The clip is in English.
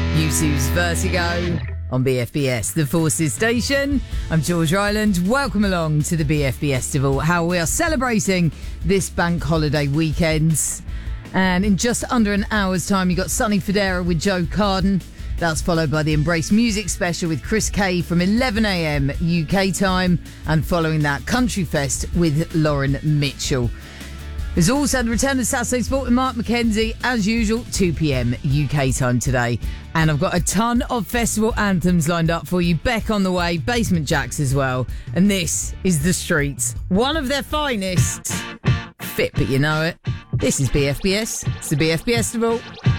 U2's Vertigo on BFBS, the Forces Station. I'm George Ryland. Welcome along to the BFBS Festival, how we are celebrating this bank holiday weekend. And in just under an hour's time, you got Sonny Fodera with Joe Carden. That's followed by the Embrace Music Special with Chris Kay from 11 a.m. UK time. And following that, Country Fest with Lauren Mitchell. There's also the return of Saturday Sport with Mark McKenzie, as usual, 2 p.m. UK time today. And I've got a ton of festival anthems lined up for you. Beck on the way, Basement Jaxx as well. And this is The Streets, one of their finest. Fit, but you know it. This is BFBS. It's the BFBS Festival.